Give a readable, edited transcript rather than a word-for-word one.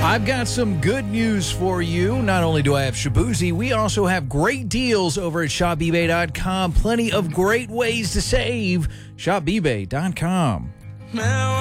I've got some good news for you. Not only do I have Shabuzi, we also have great deals over at shopebay.com. Plenty of great ways to save. Shopebay.com.